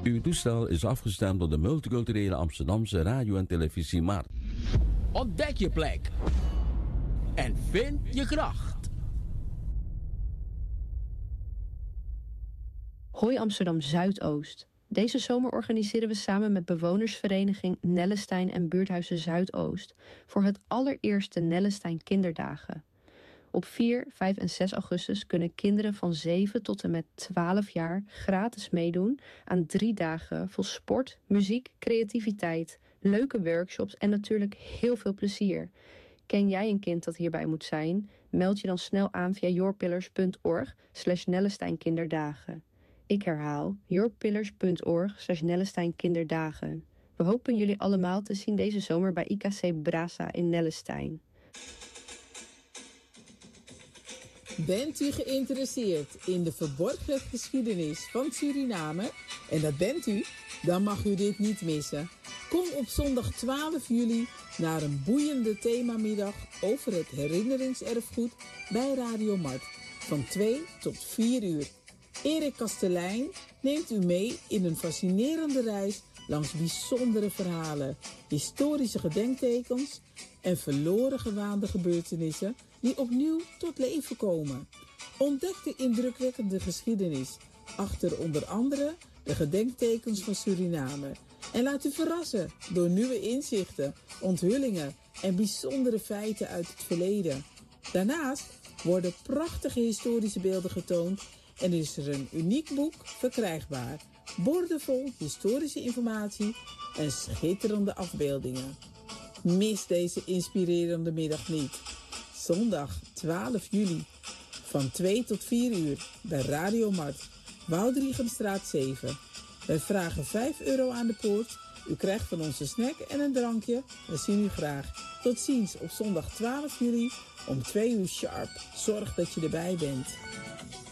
Uw toestel is afgestemd op de multiculturele Amsterdamse radio- en televisiemarkt. Ontdek je plek. En vind je kracht. Hoi Amsterdam Zuidoost. Deze zomer organiseren we samen met bewonersvereniging Nellestein en Buurthuizen Zuidoost voor het allereerste Nellestein Kinderdagen. Op 4, 5 en 6 augustus kunnen kinderen van 7 tot en met 12 jaar gratis meedoen aan 3 dagen vol sport, muziek, creativiteit, leuke workshops en natuurlijk heel veel plezier. Ken jij een kind dat hierbij moet zijn? Meld je dan snel aan via yourpillars.org/Nellestein-kinderdagen. Ik herhaal, yourpillars.org/Nellestein-kinderdagen. We hopen jullie allemaal te zien deze zomer bij IKC Brasa in Nellestein. Bent u geïnteresseerd in de verborgen geschiedenis van Suriname? En dat bent u? Dan mag u dit niet missen. Kom op zondag 12 juli naar een boeiende themamiddag over het herinneringserfgoed bij Radio Mart. Van 2 tot 4 uur. Erik Kastelein neemt u mee in een fascinerende reis langs bijzondere verhalen, historische gedenktekens en verloren gewaande gebeurtenissen die opnieuw tot leven komen. Ontdek de indrukwekkende geschiedenis achter onder andere de gedenktekens van Suriname. En laat u verrassen door nieuwe inzichten, onthullingen en bijzondere feiten uit het verleden. Daarnaast worden prachtige historische beelden getoond en is er een uniek boek verkrijgbaar. Boordevol historische informatie en schitterende afbeeldingen. Mis deze inspirerende middag niet. Zondag 12 juli van 2 tot 4 uur bij Radio Mart, Woudrichenstraat 7. Wij vragen €5 aan de poort. U krijgt van ons een snack en een drankje. We zien u graag. Tot ziens op zondag 12 juli om 2 uur sharp. Zorg dat je erbij bent.